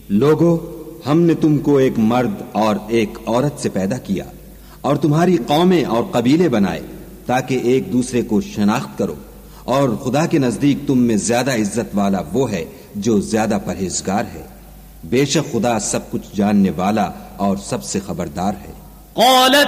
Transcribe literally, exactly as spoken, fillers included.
लोगो, हमने तुमको एक मर्द और एक औरत से पैदा किया और तुम्हारी कौमें और कबीले बनाए ताकि एक दूसरे को शनाख्त करो, और खुदा के नजदीक तुम में ज्यादा इज्जत वाला वो है जो ज्यादा परहेजगार है। बेशक खुदा सब कुछ जानने वाला और सबसे खबरदार है।